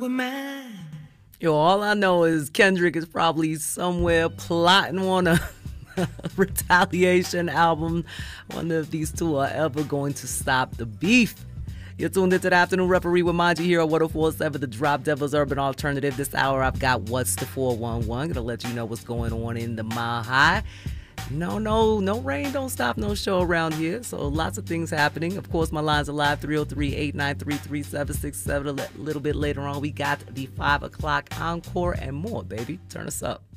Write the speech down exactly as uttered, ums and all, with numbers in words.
Yo, all I know is Kendrick is probably somewhere plotting on a retaliation album. I wonder if these two are ever going to stop the beef. You're tuned into the Afternoon Referee with Manji here on one oh four point seven, the Drop Devils Urban Alternative. This hour I've got What's the four one one. Gonna let you know what's going on in the Mile High. No, no, no rain, don't stop no show around here. So lots of things happening. Of course, my lines are live, three oh three, eight nine three, three seven six seven. A little bit later on, we got the five o'clock encore and more, baby. Turn us up.